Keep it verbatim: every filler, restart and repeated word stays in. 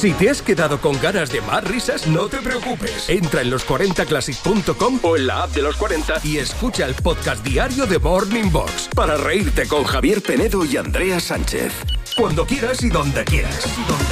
Si te has quedado con ganas de más risas, no te preocupes. Entra en los cuarenta classic punto com o en la app de los cuarenta y escucha el podcast diario de Morning Box para reírte con Javier Penedo y Andrea Sánchez. Cuando quieras y donde quieras. Y donde